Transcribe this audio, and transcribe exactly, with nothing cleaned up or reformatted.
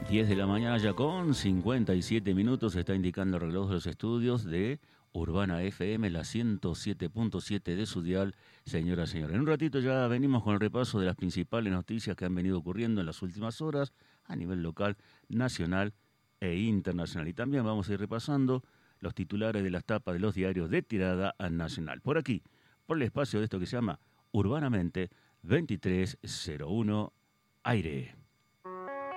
diez de la mañana ya con cincuenta y siete minutos está indicando el reloj de los estudios de Urbana F M, la ciento siete punto siete de su dial, señoras y señores. En un ratito ya venimos con el repaso de las principales noticias que han venido ocurriendo en las últimas horas a nivel local, nacional e internacional. Y también vamos a ir repasando los titulares de las tapas de los diarios de tirada nacional. Por aquí, por el espacio de esto que se llama Urbanamente veintitrés cero uno Aire.